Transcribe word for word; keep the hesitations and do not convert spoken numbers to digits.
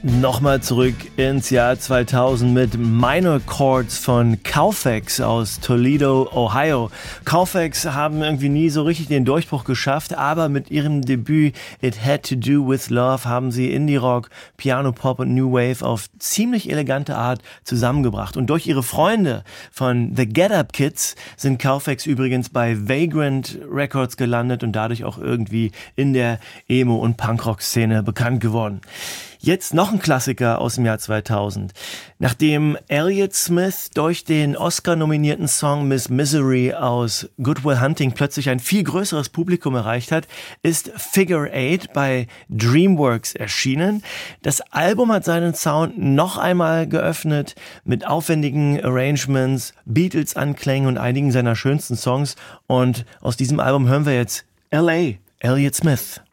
Nochmal zurück ins Jahr zweitausend mit Minor Chords von Cowfax aus Toledo, Ohio. Cowfax haben irgendwie nie so richtig den Durchbruch geschafft, aber mit ihrem Debüt It Had to Do with Love haben sie Indie-Rock, Piano-Pop und New Wave auf ziemlich elegante Art zusammengebracht. Und durch ihre Freunde von The Get Up Kids sind Cowfax übrigens bei Vagrant Records gelandet und dadurch auch irgendwie in der Emo- und Punkrock-Szene bekannt geworden. Jetzt noch ein Klassiker aus dem Jahr zweitausend. Nachdem Elliott Smith durch den Oscar-nominierten Song Miss Misery aus Good Will Hunting plötzlich ein viel größeres Publikum erreicht hat, ist Figure Eight bei DreamWorks erschienen. Das Album hat seinen Sound noch einmal geöffnet mit aufwendigen Arrangements, Beatles-Anklängen und einigen seiner schönsten Songs. Und aus diesem Album hören wir jetzt L A, Elliott Smith.